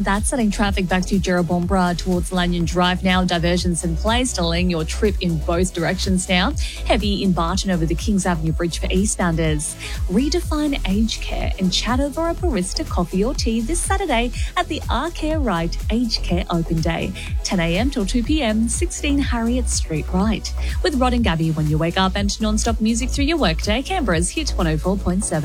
That's setting traffic back to Jerebumbra towards Lanyon Drive now. Diversions in place, delaying your trip in both directions now. Heavy in Barton over the Kings Avenue Bridge for eastbounders. Redefine aged care and chat over a barista coffee or tea this Saturday at the Our Care Right Aged Care Open Day. 10 a.m. till 2 p.m, 16 Harriet Street Right. With Rod and Gabby when you wake up and non-stop music through your workday. Canberra's Hit 104.7.